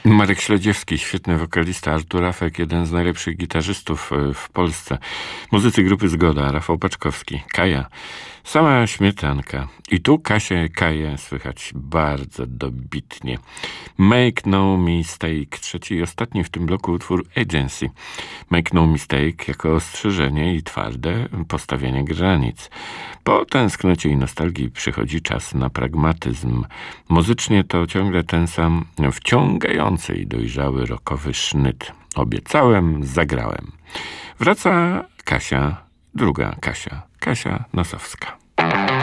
Marek Śledziewski, świetny wokalista, Artur Rafek, jeden z najlepszych gitarzystów w Polsce. Muzycy grupy Zgoda, Rafał Paczkowski, Kaja, sama śmietanka. I tu Kasię Kaję słychać bardzo dobitnie. Make No Mistake, trzeci i ostatni w tym bloku utwór Agency. Make No Mistake jako ostrzeżenie i twarde postawienie granic. Po tęsknocie i nostalgii przychodzi czas na pragmatyzm. Muzycznie to ciągle ten sam wciągający i dojrzały rockowy sznyt. Obiecałem, zagrałem. Wraca Kasia, druga Kasia, Kasia Nosowska.